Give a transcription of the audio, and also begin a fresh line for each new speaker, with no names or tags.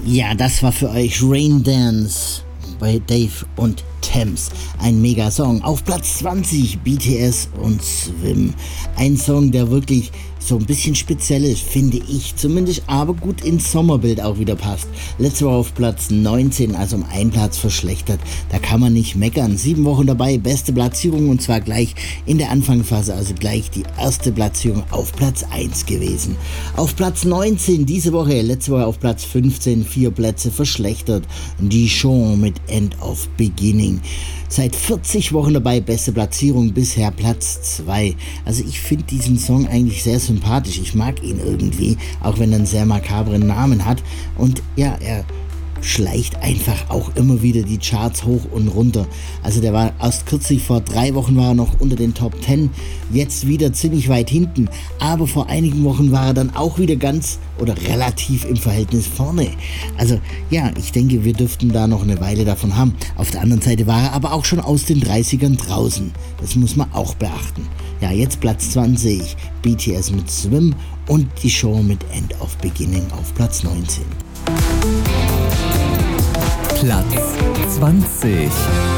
Ja, das war für euch Rain Dance bei Dave und Thames. Ein Mega-Song. Auf Platz 20 BTS und Swim. Ein Song, der wirklich so ein bisschen speziell ist, finde ich zumindest, aber gut ins Sommerbild auch wieder passt. Letzte Woche auf Platz 19, also um einen Platz verschlechtert. Da kann man nicht meckern. 7 Wochen dabei, beste Platzierung und zwar gleich in der Anfangsphase, also gleich die erste Platzierung auf Platz 1 gewesen. Auf Platz 19 diese Woche, letzte Woche auf Platz 15, 4 Plätze verschlechtert. Dijon mit End of Beginning. Seit 40 Wochen dabei, beste Platzierung, bisher Platz 2. Also ich finde diesen Song eigentlich sehr sympathisch. Ich mag ihn irgendwie, auch wenn er einen sehr makabren Namen hat. Und ja, er schleicht einfach auch immer wieder die Charts hoch und runter. Also der war erst kürzlich, vor 3 Wochen war er noch unter den Top 10, jetzt wieder ziemlich weit hinten, aber vor einigen Wochen war er dann auch wieder ganz oder relativ im Verhältnis vorne. Also ja, ich denke, wir dürften da noch eine Weile davon haben. Auf der anderen Seite war er aber auch schon aus den 30ern draußen. Das muss man auch beachten. Ja, jetzt Platz 20, BTS mit Swim und die Show mit End of Beginning auf Platz 19.
Platz 20.